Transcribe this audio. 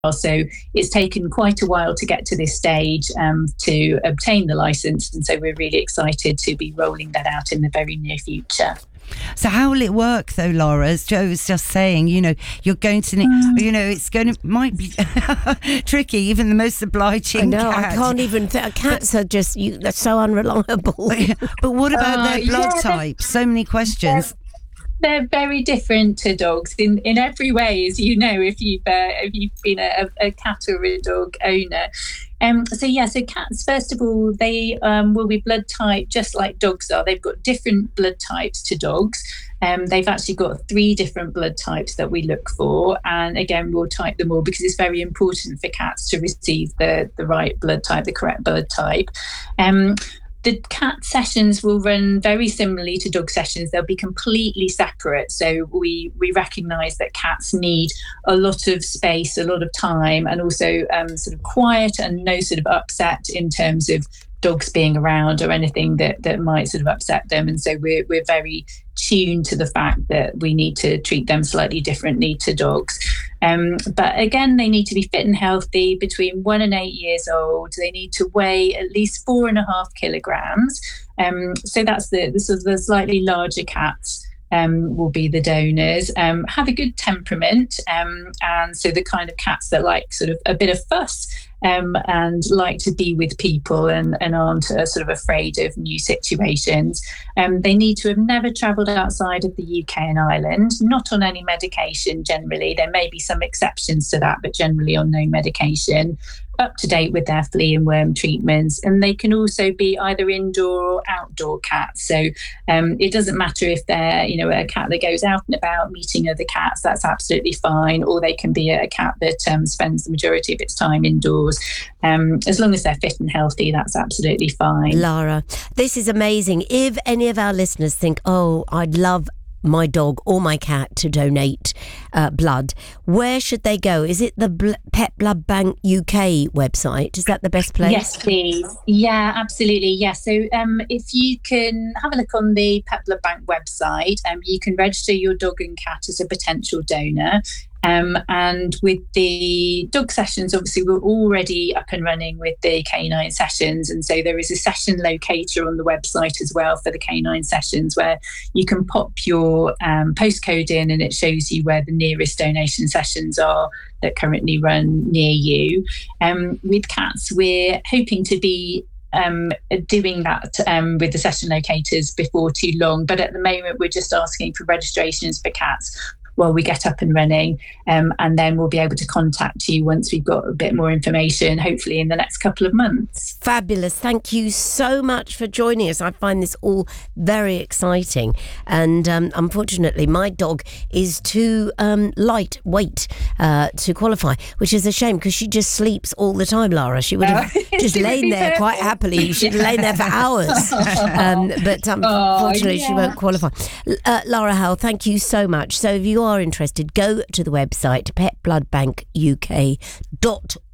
So it's taken quite a while to get to this stage to obtain the license. And so we're really excited to be rolling that out in the very near future. So how will it work though, Laura? As Joe was just saying, you're going to, might be tricky, even the most obliging cat. I can't even, cats are just, they're so unreliable. But what about their blood type? So many questions. They're very different to dogs in every way, as you know, if you've been a cat or a dog owner. So cats, first of all, they will be blood type just like dogs are. They've got different blood types to dogs. They've actually got 3 different blood types that we look for. And again, we'll type them all because it's very important for cats to receive the right blood type, the correct blood type. The cat sessions will run very similarly to dog sessions. They'll be completely separate. So we recognise that cats need a lot of space, a lot of time, and also sort of quiet and no sort of upset in terms of dogs being around or anything that might sort of upset them. And so we're very tuned to the fact that we need to treat them slightly differently to dogs. But again, they need to be fit and healthy, between 1 and 8 years old. They need to weigh at least 4.5 kilograms. So that's the sort of the slightly larger cats. Will be the donors, have a good temperament, and so the kind of cats that like sort of a bit of fuss and like to be with people and aren't sort of afraid of new situations. They need to have never travelled outside of the UK and Ireland, not on any medication generally. There may be some exceptions to that, but generally on no medication. Up to date with their flea and worm treatments, and they can also be either indoor or outdoor cats. So it doesn't matter if they're a cat that goes out and about meeting other cats, that's absolutely fine, or they can be a cat that spends the majority of its time indoors. As long as they're fit and healthy, that's absolutely fine. Lara, this is amazing. If any of our listeners think, I'd love my dog or my cat to donate blood, where should they go? Is it the Pet Blood Bank UK website? Is that the best place? Yes, please. Yeah, absolutely. Yeah. So if you can have a look on the Pet Blood Bank website, you can register your dog and cat as a potential donor. And with the dog sessions, obviously, we're already up and running with the canine sessions. And so there is a session locator on the website as well for the canine sessions, where you can pop your postcode in and it shows you where the nearest donation sessions are that currently run near you. With cats, we're hoping to be doing that with the session locators before too long. But at the moment, we're just asking for registrations for cats while we get up and running, and then we'll be able to contact you once we've got a bit more information, hopefully in the next couple of months. Fabulous. Thank you so much for joining us. I find this all very exciting, and unfortunately my dog is too lightweight to qualify, which is a shame because she just sleeps all the time, Lara. She would have just lain there quite happily. She'd have lain there for hours, but unfortunately she won't qualify. Lara Howell, thank you so much. So if you are interested, go to the website petbloodbankuk.org